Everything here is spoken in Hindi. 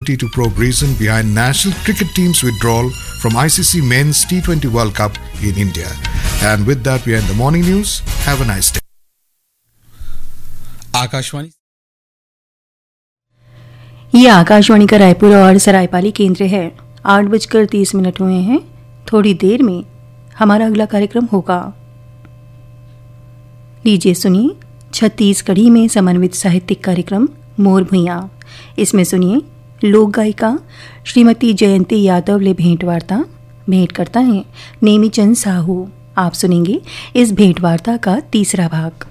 uncertainty to probe reason behind national cricket team's withdrawal from ICC Men's T20 World Cup in India. And with that, we end the morning news. Have a nice day. Akashvani ये आकाशवाणी का रायपुर और सरायपाली केंद्र है। 8:30 हुए हैं। थोड़ी देर में हमारा अगला कार्यक्रम होगा। लीजिए सुनिए छत्तीसगढ़ी में समन्वित साहित्यिक कार्यक्रम मोर भुइयां। इसमें सुनिए लोक गायिका श्रीमती जयंती यादव ले भेंट करता है नेमीचंद साहू। आप सुनेंगे इस भेंट वार्ता का तीसरा भाग।